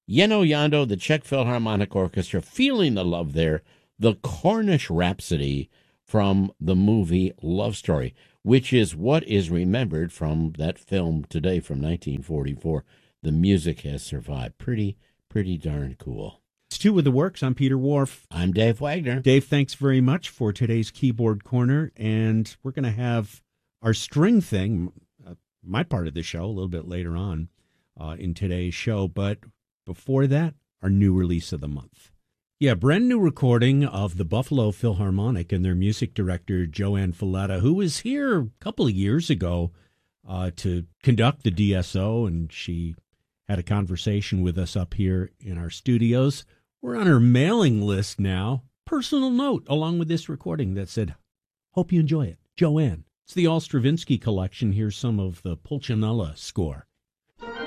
Yeno Yando, the Czech Philharmonic Orchestra, feeling the love there. The Cornish Rhapsody from the movie Love Story, which is what is remembered from that film today from 1944. The music has survived. Pretty darn cool. It's Two of the Works. I'm Peter Wharf. I'm Dave Wagner. Dave, thanks very much for today's Keyboard Corner, and we're going to have our string thing, my part of the show, a little bit later on in today's show, but before that, our new release of the month. Yeah, brand new recording of the Buffalo Philharmonic and their music director, Joanne Falletta, who was here a couple of years ago to conduct the DSO, and she had a conversation with us up here in our studios. We're on her mailing list now. Personal note along with this recording that said, hope you enjoy it. Joanne. It's the All Stravinsky collection. Here's some of the Pulcinella score.